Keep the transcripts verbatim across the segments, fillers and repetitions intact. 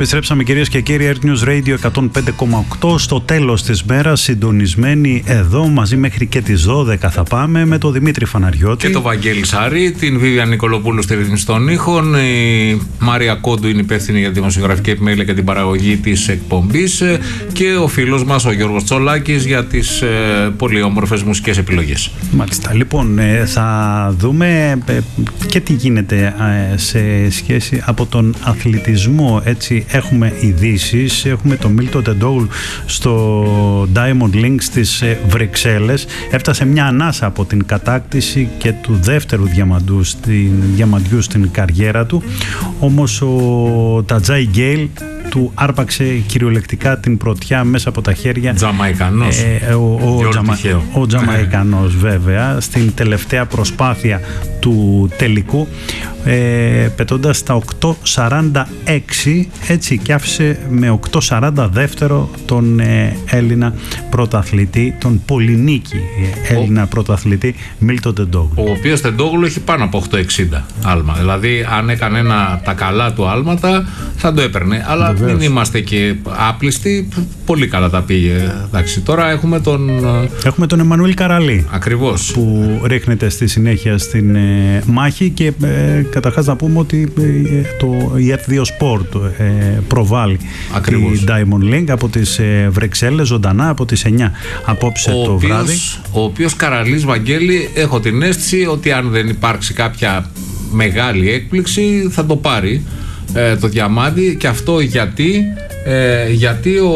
Επιστρέψαμε κυρίες και κύριοι, Earth News Radio εκατόν πέντε κόμμα οκτώ. Στο τέλος της μέρας, συντονισμένοι εδώ μαζί μέχρι και τις δώδεκα θα πάμε με τον Δημήτρη Φαναριώτη και τον Βαγγέλη Σάρη, την Βίβια Νικολοπούλου στη ρύθμιση των ήχων. Η Μάρια Κόντου είναι υπεύθυνη για τη δημοσιογραφική επιμέλεια και την παραγωγή της εκπομπής, και ο φίλος μας ο Γιώργος Τσολάκης για τις ε, πολύ όμορφες μουσικές επιλογές. Μάλιστα. Λοιπόν, ε, θα δούμε ε, και τι γίνεται ε, σε σχέση από τον αθλητισμό. Έτσι, έχουμε ειδήσεις, έχουμε τον Μίλτον Τεντόγλου στο Diamond Link στις Βρυξέλλες. Έφτασε μια ανάσα από την κατάκτηση και του δεύτερου διαμαντού στην, διαμαντιού στην καριέρα του. Όμως ο Τατζάι Γκέιλ του άρπαξε κυριολεκτικά την πρωτιά μέσα από τα χέρια. Τζαμαϊκανός. Ε, ο, ο, Τζαμα, ο Τζαμαϊκανός βέβαια, στην τελευταία προσπάθεια του τελικού, ε, πετώντας τα οκτώ σαράντα έξι, έτσι, και άφησε με οκτώ σαράντα δεύτερο τον ε, Έλληνα πρωταθλητή, τον πολυνίκη ε, Έλληνα ο, πρωταθλητή Μίλτον Τεντόγλου. Ο οποίος Τεντόγλου έχει πάνω από οκτώ εξήντα άλμα. Δηλαδή, αν έκανε ένα, τα καλά του άλματα, θα το έπαιρνε. Αλλά βεβαίως, μην είμαστε και άπλιστοι. Πολύ καλά τα πήγε. Εντάξει, τώρα έχουμε τον. Έχουμε τον Εμμανουήλ Καραλή. Ακριβώς. Που ρίχνεται στη συνέχεια στην ε, μάχη, και ε, καταρχάς να πούμε ότι ε, το, η εφ δύο Sport ε, προβάλλει ακριβώς τη Diamond Link από τις ε, Βρυξέλλες ζωντανά από τις εννιά απόψε ο το οποίος, βράδυ. Ο οποίος Καραλής, Βαγγέλη, έχω την αίσθηση ότι αν δεν υπάρξει κάποια μεγάλη έκπληξη θα το πάρει ε, το διαμάντι, και αυτό γιατί ε, γιατί ο,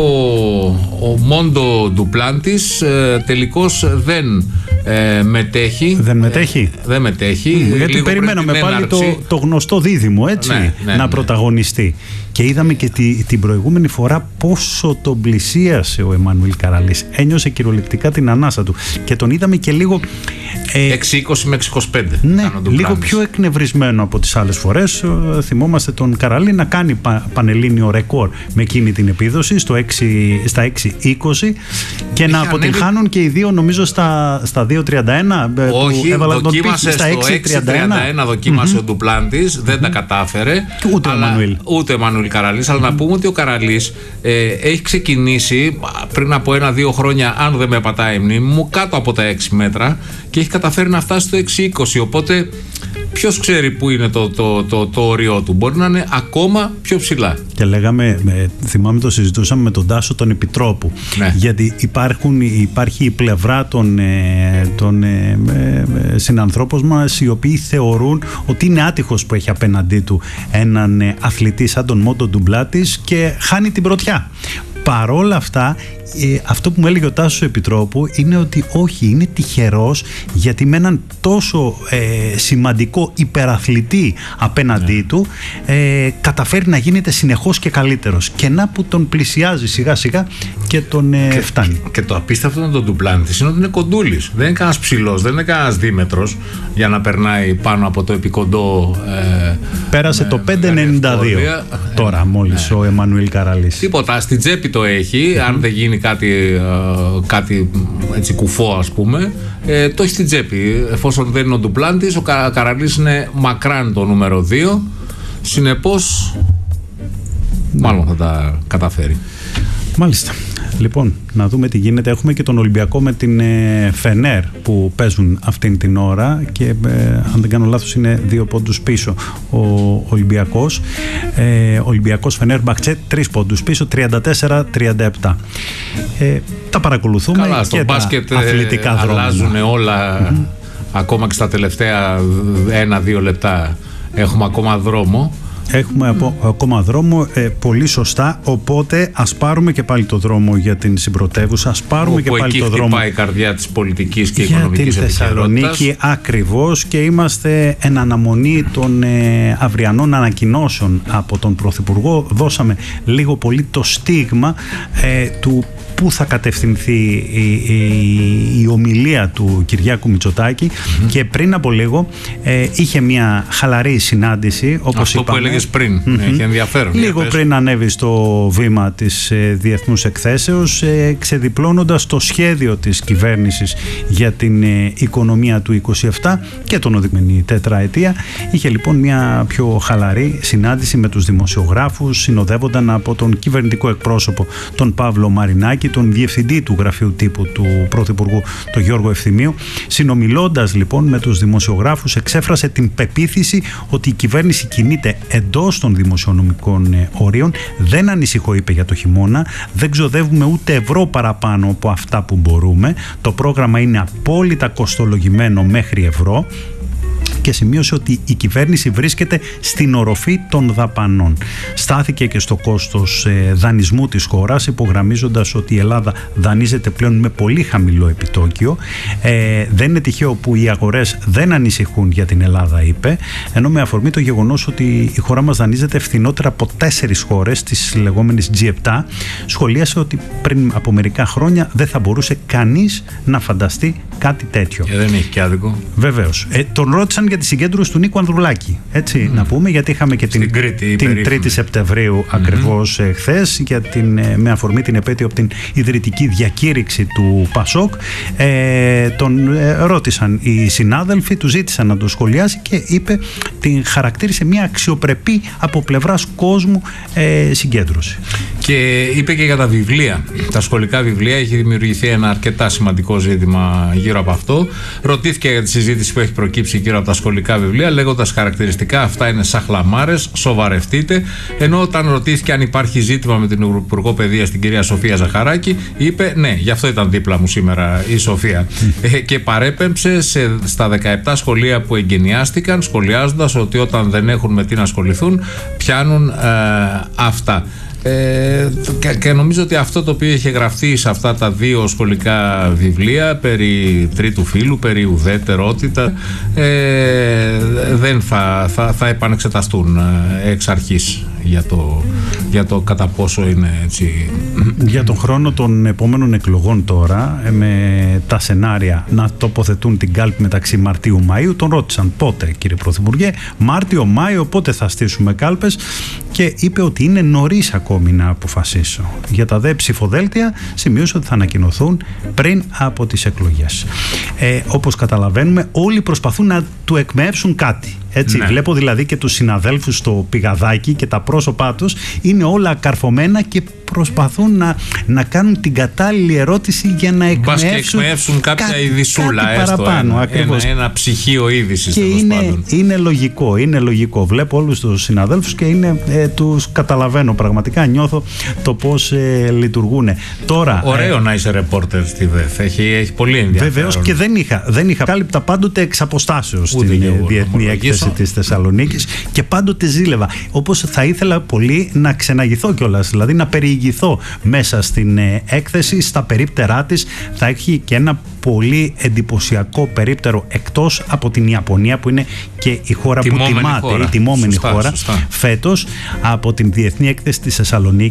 ο Μόντο Ντουπλάντης ε, τελικώς δεν ε, μετέχει. Δεν μετέχει. Ε, δεν μετέχει. Mm, γιατί περιμέναμε πάλι το, το γνωστό δίδυμο, έτσι, ναι, ναι, να ναι. πρωταγωνιστεί. Και είδαμε και τη, την προηγούμενη φορά πόσο τον πλησίασε ο Εμμανουήλ Καραλής. Ένιωσε κυριολεκτικά την ανάσα του. Και τον είδαμε και λίγο Ε, έξι είκοσι με έξι είκοσι πέντε. Ναι, λίγο πιο εκνευρισμένο από τις άλλες φορές. Θυμόμαστε τον Καραλή να κάνει πα, πανελλήνιο ρεκόρ με εκείνη την επίδοση στο έξι, στα έξι είκοσι, και είχε να αποτυγχάνουν ανέβη... και οι δύο, νομίζω, στα, στα δύο τριάντα ένα. Όχι, δοκίμασε στο έξι τριάντα ένα, δοκίμασε mm-hmm. ο Ντουπλάντης, δεν mm-hmm. τα κατάφερε. Ούτε αλλά, ο Εμμανουήλ. Ούτε ο Εμμανουήλ Καραλής, αλλά mm-hmm. να πούμε ότι ο Καραλής ε, έχει ξεκινήσει πριν από ένα-δύο χρόνια, αν δεν με πατάει η μνήμη μου, κάτω από τα έξι μέτρα, και έχει καταφέρει να φτάσει στο έξι είκοσι. Οπότε ποιος ξέρει πού είναι το, το, το, το όριό του. Μπορεί να είναι ακόμα πιο ψηλά. Και λέγαμε, θυμάμαι το συζητούσαμε με τον Τάσο τον Επιτρόπου, ναι. γιατί υπάρχουν, υπάρχει η πλευρά των, των ε, ε, συνανθρώπων μας, οι οποίοι θεωρούν ότι είναι άτυχος που έχει απέναντί του έναν αθλητή σαν τον Μόντο Ντουπλάντης και χάνει την πρωτιά. Παρόλα αυτά, ε, αυτό που μου έλεγε ο Τάσος Επιτρόπου είναι ότι όχι, είναι τυχερός, γιατί με έναν τόσο ε, σημαντικό υπεραθλητή απέναντί yeah. του ε, καταφέρει να γίνεται συνεχώς και καλύτερος, και να που τον πλησιάζει σιγά σιγά και τον ε, και, φτάνει. Και το απίστευτο με τον Ντουπλάντης είναι ότι είναι κοντούλης, δεν είναι κανένας ψηλός, δεν είναι κανένας δίμετρος για να περνάει πάνω από το επικοντό. Ε, Πέρασε με, το πέντε ενενήντα δύο τώρα ε, μόλις ε, ο Εμμανουήλ Καραλής. Τίποτα, στην τσέπη το έχει, mm-hmm. αν δεν γίνει κάτι, ε, κάτι έτσι κουφό, ας πούμε, ε, το έχει στην τσέπη. Εφόσον δεν είναι ο Ντουπλάντης, ο Κα, Καραλής είναι μακράν το νούμερο δύο, συνεπώς μάλλον θα τα καταφέρει. Μάλιστα. Λοιπόν, να δούμε τι γίνεται. Έχουμε και τον Ολυμπιακό με την ε, Φενέρ που παίζουν αυτήν την ώρα, και ε, αν δεν κάνω λάθος είναι δύο πόντους πίσω ο Ολυμπιακός. Ε, Ολυμπιακός Φενέρ Μπαχτσέ τρεις πόντους πίσω, τριάντα τέσσερα τριάντα επτά. Ε, τα παρακολουθούμε. Καλά, στο και μπάσκετ τα αθλητικά ε, δρόμια. Αλλάζουν όλα, mm-hmm. ακόμα και στα τελευταία ένα-δύο λεπτά έχουμε ακόμα δρόμο. Έχουμε απο, ακόμα δρόμο, ε, πολύ σωστά, οπότε ας πάρουμε και πάλι το δρόμο για την συμπρωτεύουσα, ας πάρουμε όπου και πάλι το δρόμο. Όπου εκεί η καρδιά της πολιτικής και για οικονομικής την Θεσσαλονίκη, ακριβώς, και είμαστε εν αναμονή των ε, αυριανών ανακοινώσεων από τον Πρωθυπουργό. Δώσαμε λίγο πολύ το στίγμα ε, του πού θα κατευθυνθεί η, η, η ομιλία του Κυριάκου Μητσοτάκη, mm-hmm. και πριν από λίγο ε, είχε μια χαλαρή συνάντηση, όπως αυτό είπαμε, που έλεγες πριν, mm-hmm. έχει ενδιαφέρον. Λίγο πριν ανέβει στο βήμα της ε, Διεθνούς Εκθέσεως, ε, ξεδιπλώνοντας το σχέδιο της κυβέρνησης για την ε, οικονομία του είκοσι επτά και τον οδηγμένη τετραετία. Είχε λοιπόν μια πιο χαλαρή συνάντηση με τους δημοσιογράφους, συνοδεύονταν από τον κυβερνητικό εκπρόσωπο τον Παύλο Μαρινάκη, τον διευθυντή του γραφείου τύπου του Πρωθυπουργού τον Γιώργο Ευθυμίου. Συνομιλώντας λοιπόν με τους δημοσιογράφους, εξέφρασε την πεποίθηση ότι η κυβέρνηση κινείται εντός των δημοσιονομικών ορίων. Δεν ανησυχώ, είπε, για το χειμώνα, δεν ξοδεύουμε ούτε ευρώ παραπάνω από αυτά που μπορούμε, το πρόγραμμα είναι απόλυτα κοστολογημένο μέχρι ευρώ, και σημείωσε ότι η κυβέρνηση βρίσκεται στην οροφή των δαπανών. Στάθηκε και στο κόστος ε, δανεισμού της χώρας, υπογραμμίζοντας ότι η Ελλάδα δανείζεται πλέον με πολύ χαμηλό επιτόκιο. Ε, δεν είναι τυχαίο που οι αγορές δεν ανησυχούν για την Ελλάδα, είπε, ενώ με αφορμή το γεγονός ότι η χώρα μας δανείζεται φθηνότερα από τέσσερις χώρες της λεγόμενης τζι επτά, σχολίασε ότι πριν από μερικά χρόνια δεν θα μπορούσε κανείς να φανταστεί κάτι τέτοιο. Και δεν έχει και άδικο. Βεβαίως. Ε, τον ρώτησαν για τη συγκέντρωση του Νίκου Ανδρουλάκη. Έτσι, mm. να πούμε, γιατί είχαμε και την, Κρήτη, την τρίτη Σεπτεμβρίου mm-hmm. ακριβώς ε, χθες, για την, ε, με αφορμή την επέτειο από την ιδρυτική διακήρυξη του Πασόκ. Ε, τον ε, ρώτησαν οι συνάδελφοι, του ζήτησαν να το σχολιάσει και είπε, την χαρακτήρισε μια αξιοπρεπή από πλευράς κόσμου ε, συγκέντρωση. Και είπε και για τα βιβλία. Τα σχολικά βιβλία, έχει δημιουργηθεί ένα αρκετά σημαντικό ζήτημα γύρω από αυτό. Ρωτήθηκε για τη συζήτηση που έχει προκύψει γύρω από τα σχολικά βιβλία, λέγοντας χαρακτηριστικά αυτά είναι σαχλαμάρες, σοβαρευτείτε. Ενώ όταν ρωτήθηκε αν υπάρχει ζήτημα με την Υπουργό Παιδείας, την κυρία Σοφία Ζαχαράκη, είπε ναι, γι' αυτό ήταν δίπλα μου σήμερα η Σοφία. ε, και παρέπεμψε σε, στα δεκαεπτά σχολεία που εγκαινιάστηκαν, σχολιάζοντας ότι όταν δεν έχουν με τι να ασχοληθούν, πιάνουν ε, αυτά. Ε, και, και νομίζω ότι αυτό το οποίο είχε γραφτεί σε αυτά τα δύο σχολικά βιβλία περί τρίτου φύλου, περί ουδέτερότητα, ε, δεν θα, θα, θα επανεξεταστούν εξ αρχής για το, για το κατά πόσο είναι έτσι. Για τον χρόνο των επόμενων εκλογών τώρα, με τα σενάρια να τοποθετούν την κάλπη μεταξύ Μαρτίου-Μαΐου, τον ρώτησαν πότε, κύριε Πρωθυπουργέ, Μάρτιο-Μάιο, πότε θα στήσουμε κάλπες, και είπε ότι είναι νωρίς ακόμη να αποφασίσω. Για τα δε ψηφοδέλτια σημείωσε ότι θα ανακοινωθούν πριν από τις εκλογές. Ε, όπως καταλαβαίνουμε, όλοι προσπαθούν να του εκμεύσουν κάτι. Έτσι, ναι. Βλέπω δηλαδή και τους συναδέλφους στο πηγαδάκι και τα πρόσωπά τους είναι όλα καρφωμένα και προσπαθούν να, να κάνουν την κατάλληλη ερώτηση για να εκμεύσουν, και εκμεύσουν κάποια κά, ειδησούλα, κάτι έστω, παραπάνω. Ένα, ένα, ένα ψυχείο είδησης. Και είναι, είναι λογικό, είναι λογικό. Βλέπω όλους τους συναδέλφους και είναι, ε, τους καταλαβαίνω πραγματικά, νιώθω το πώς ε, λειτουργούν. Τώρα, ωραίο ε, να είσαι ρεπόρτερ στη ΒΕΘ, έχει, έχει πολύ ενδιαφέρον. Βεβαίως, και δεν είχα, δεν είχα κάλυπτα πάντοτε εξ αποστάσεως στην Διεθνή Έκθεση της Θεσσαλονίκης και πάντοτε ζήλευα. Όπως θα ήθελα πολύ να ξεναγηθώ κιόλας, δηλαδή να περιηγηθώ μέσα στην ε, έκθεση, στα περίπτερά της. Θα έχει και ένα πολύ εντυπωσιακό περίπτερο εκτός από την Ιαπωνία, που είναι και η χώρα τιμόμενη που τιμάται, χώρα. η τιμόμενη σωστά, χώρα. Σωστά. Φέτος από την Διεθνή Έκθεση της Θεσσαλονίκης.